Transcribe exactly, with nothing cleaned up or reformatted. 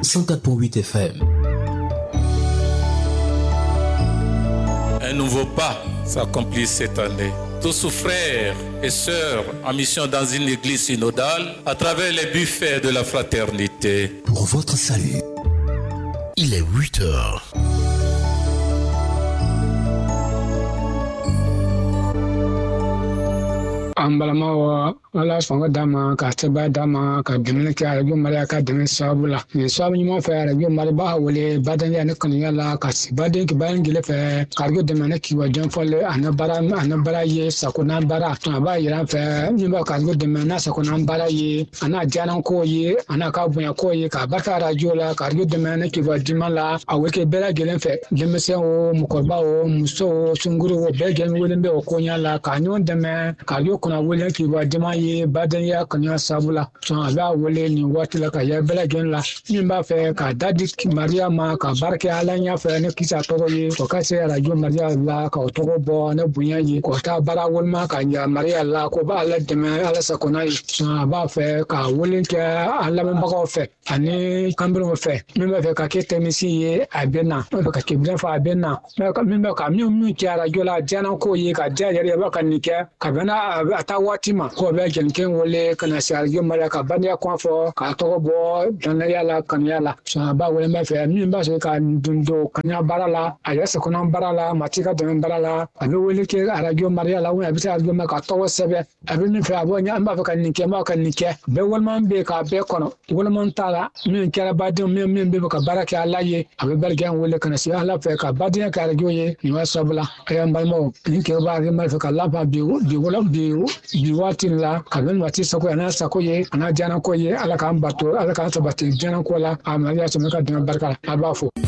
cent quatre point huit F M. Un nouveau pas s'accomplit cette année. Tous frères et sœurs en mission dans une église synodale à travers les buffets de la fraternité. Pour votre salut. Il est huit heures. Ambalama wala songa dama ka teba dama ka demene ka radio maria ka demene sabula ni sabu ni mo fa radio maria ba wole badan ya ne kan yala ka si badan ki bayan gile fa kargo demene ki wa jan folle anabara anabara ye sakuna bara to ba yira fa ni ba kargo demene sakuna bara ye ana janan ko ye ana ka bunya ko ye ka barka radio la kargo demene ki wa dimala aweke bela gele fa demese o mukorba o muso sunguru o be gele wole be o ko nyala ka nyon deme kargo na wole ki ba dima ye badan ya kanya sabula so ala wole ni watila ka ya bela gen la min ba fe ka dadi maria ma ka barke ala nya fe ne kisa to ye to ka se radio maria la ka to bo na bunya ye ko ta bara wol ma ka ya maria la ko ba ala de ma ala sa ko na so ba fe ka wole ke ala ma ko fe ani kambro fe min ba fe ka ke temisi ye abena ba ka ke bla fa abena min ba ka mi mi ki radio la jana ko ye ka ja ya ba kan ni ke ka bana ata watima ko be jenken wole kana sarjo mala ka banya ko fo ka to bo dan yala kan yala so ba wole ma fe mi ba so ka dundo kanya barala aya se kono barala matika dan barala abe wole ke arajo maria la wona bita arajo ma ka to sebe abe mi fe abo nya amba ka nike ma ka nike be wol man be ka be kono wol man tala mi kera badin mi mi be ka baraka alaye abe bergen wole kana si ala fe ka badin ka arajo ye ni wa sabla aya mbalmo ni ke ba ma fe ka la ba bi bi wala bi biwatin la kabin wati sako ana sako ye ana jana ko ye ala kan bato ala kan sabati jana ko la amaliya so meka dina barka abafo